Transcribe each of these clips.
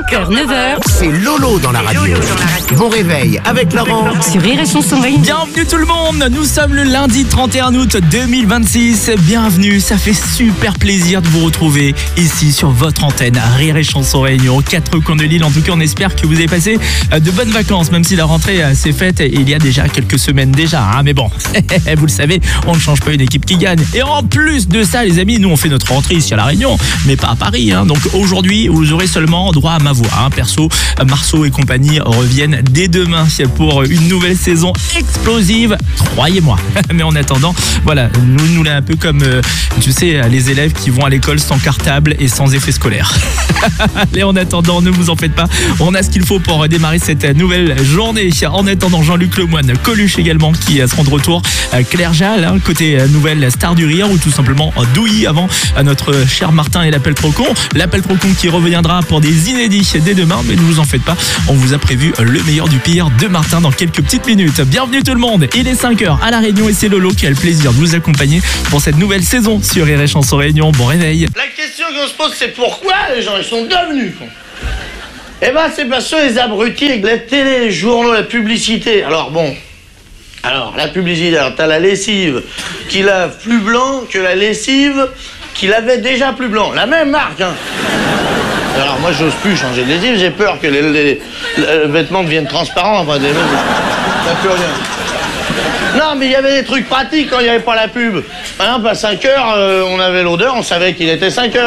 5h, 9h. C'est Lolo dans la radio. Bon réveil avec Laurent. Sur Rire et Chanson. Bienvenue tout le monde, nous sommes le lundi 31 août 2026. Bienvenue, ça fait super plaisir de vous retrouver ici sur votre antenne Rire et Chanson Réunion, aux 4 coins de l'île. En tout cas, on espère que vous avez passé de bonnes vacances, même si la rentrée s'est faite il y a déjà quelques semaines déjà. Mais bon, vous le savez, on ne change pas une équipe qui gagne. Et en plus de ça, les amis, nous on fait notre rentrée ici à La Réunion, mais pas à Paris. Donc aujourd'hui, vous aurez seulement droit à ma voix. Perso, Marceau et compagnie reviennent dès demain pour une nouvelle saison explosive, croyez-moi. Mais en attendant, voilà, nous là un peu comme, tu sais, les élèves qui vont à l'école sans cartable et sans effet scolaire. Allez, en attendant, ne vous en faites pas, on a ce qu'il faut pour démarrer cette nouvelle journée. En attendant, Jean-Luc Lemoyne, Coluche également qui seront de retour, Claire Jal, côté nouvelle star du rire, ou tout simplement Douy avant notre cher Martin et l'appel trop con. L'appel trop con qui reviendra pour des inédits dès demain, mais ne vous en faites pas, on vous a prévu le meilleur du pire de Martin dans quelques petites minutes. Bienvenue tout le monde, il est 5h à La Réunion et c'est Lolo qui a le plaisir de vous accompagner pour cette nouvelle saison sur Rire et Chanson Réunion. Bon réveil. La question qu'on se pose, c'est pourquoi les gens ils sont devenus cons. Eh ben c'est parce que les abrutis avec la télé, les journaux, la publicité. Alors la publicité, alors t'as la lessive qui lave plus blanc que la lessive qui lavait déjà plus blanc. La même marque, Alors moi j'ose plus changer de lessive, j'ai peur que les vêtements deviennent transparents. Enfin, ça plus rien. Non, mais il y avait des trucs pratiques quand il n'y avait pas la pub. Par exemple, à 5h, on avait l'odeur, on savait qu'il était 5h.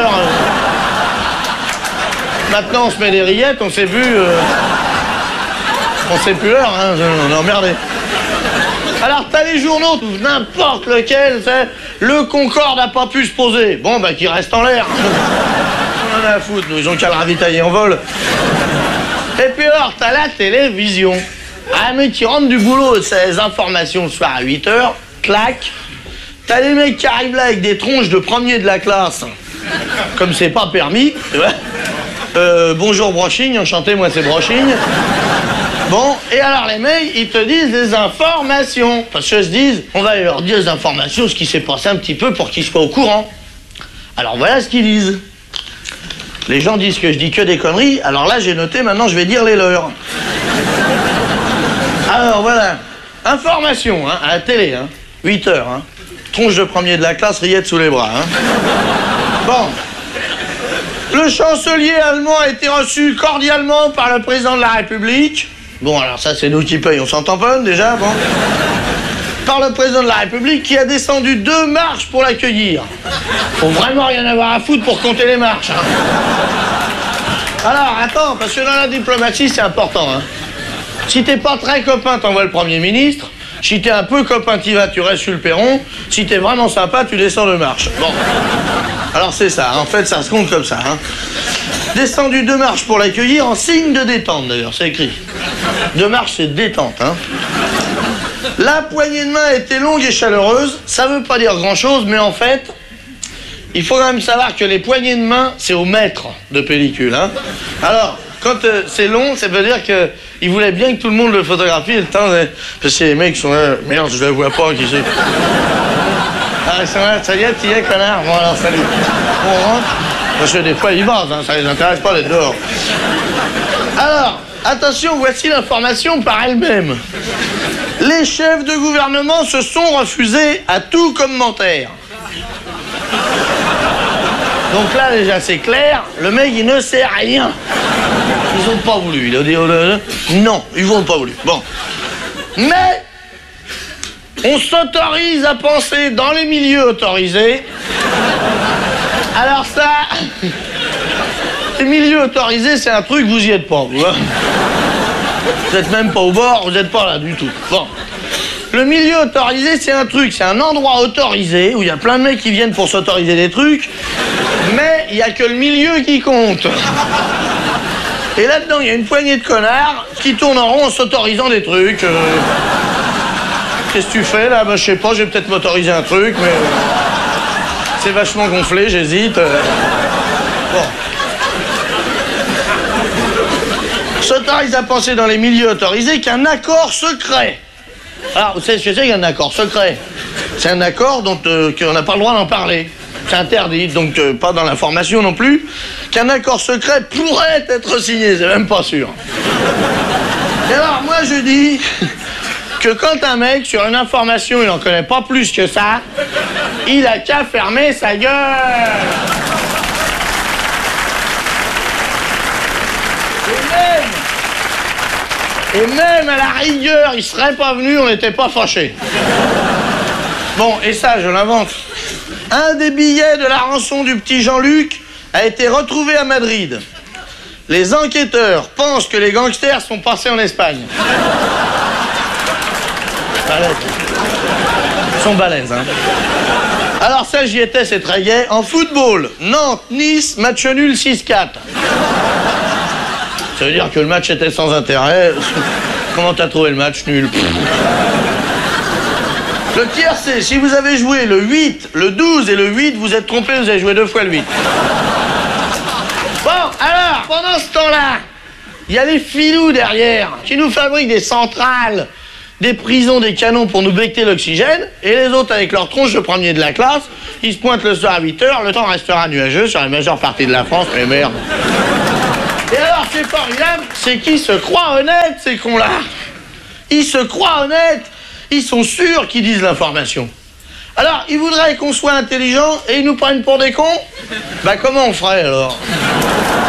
Maintenant, on se met des rillettes, on sait plus... on sait plus l'heure, on est emmerdé. Alors, t'as les journaux, n'importe lequel, c'est... Le Concorde n'a pas pu se poser. Bon, bah, qu'il reste en l'air. On en a à foutre, nous, ils ont qu'à le ravitailler en vol. Et puis alors, t'as la télévision. Ah, mais qui rentre du boulot, c'est les informations le soir à 8h, clac. T'as les mecs qui arrivent là avec des tronches de premier de la classe. Comme c'est pas permis, tu vois. Bonjour Broching, enchanté, moi c'est Broching. Bon, et alors les mecs, ils te disent des informations. Parce qu'ils se disent, on va leur dire des informations, ce qui s'est passé un petit peu pour qu'ils soient au courant. Alors voilà ce qu'ils disent. Les gens disent que je dis que des conneries, alors là j'ai noté, maintenant je vais dire les leurs. Alors voilà, information, à la télé, 8h, tronche de premier de la classe, rillettes sous les bras, Bon. Le chancelier allemand a été reçu cordialement par le président de la République. Bon, alors ça, c'est nous qui payons, on s'entend pas, déjà, bon. Par le président de la République qui a descendu 2 marches pour l'accueillir. Faut vraiment rien avoir à foutre pour compter les marches, Alors, attends, parce que dans la diplomatie, c'est important, Si t'es pas très copain, t'envoies le Premier ministre. Si t'es un peu copain, tu restes sur le perron. Si t'es vraiment sympa, tu descends 2 marches. Bon. Alors c'est ça, en fait, ça se compte comme ça, Descendu 2 marches pour l'accueillir en signe de détente, d'ailleurs, c'est écrit. 2 marches, c'est détente, La poignée de main était longue et chaleureuse. Ça veut pas dire grand-chose, mais en fait, il faut quand même savoir que les poignées de main, c'est au mètre de pellicule, Alors, quand c'est long, ça veut dire que il voulait bien que tout le monde le photographie, le temps parce que les mecs sont là, merde, je le vois pas, qui c'est. Ah, ils sont là, ça y est, t'y es, connard. Bon, alors, salut. On rentre. Parce que des fois, ils mentent, ça les intéresse pas d'être dehors. Alors, attention, voici l'information par elle-même. Les chefs de gouvernement se sont refusés à tout commentaire. Donc là, déjà, c'est clair, le mec, il ne sait rien. Ils ont pas voulu. Il a dit, non, ils vont pas voulu. Bon. Mais, on s'autorise à penser dans les milieux autorisés. Alors ça, les milieux autorisés, c'est un truc, vous y êtes pas, vous vois. Vous êtes même pas au bord, vous êtes pas là du tout. Bon. Le milieu autorisé, c'est un truc, c'est un endroit autorisé où il y a plein de mecs qui viennent pour s'autoriser des trucs, mais il y a que le milieu qui compte. Et là-dedans, il y a une poignée de connards qui tournent en rond en s'autorisant des trucs. Qu'est-ce que tu fais là? Je sais pas, je vais peut-être m'autoriser un truc, mais c'est vachement gonflé, j'hésite. Bon. S'autorise à penser dans les milieux autorisés qu'un accord secret. Alors, vous savez ce que c'est qu'un accord secret? C'est un accord dont on n'a pas le droit d'en parler. c'est interdit, donc pas dans l'information non plus, qu'un accord secret pourrait être signé, c'est même pas sûr. Et alors, moi je dis que quand un mec, sur une information, il en connaît pas plus que ça, il a qu'à fermer sa gueule. Et même à la rigueur, il serait pas venu, on n'était pas fâchés. Bon, et ça, je l'invente. Un des billets de la rançon du petit Jean-Luc a été retrouvé à Madrid. Les enquêteurs pensent que les gangsters sont passés en Espagne. Balèze. Ils sont balèzes, hein. Alors ça, j'y étais, c'est très gai. En football, Nantes, Nice, match nul 6-4. Ça veut dire que le match était sans intérêt. Comment t'as trouvé le match nul? Le tiercé, si vous avez joué le 8, le 12 et le 8, vous êtes trompé, vous avez joué 2 fois le 8. Bon, alors, pendant ce temps-là, il y a les filous derrière qui nous fabriquent des centrales, des prisons, des canons pour nous becter l'oxygène, et les autres, avec leur tronche de premier de la classe, ils se pointent le soir à 8h, le temps restera nuageux sur la majeure partie de la France, mais merde. Et alors, c'est formidable, c'est qu'ils se croient honnêtes, ces cons-là. Ils se croient honnêtes, ils sont sûrs qu'ils disent l'information. Alors, ils voudraient qu'on soit intelligents et ils nous prennent pour des cons? Bah, comment on ferait, alors?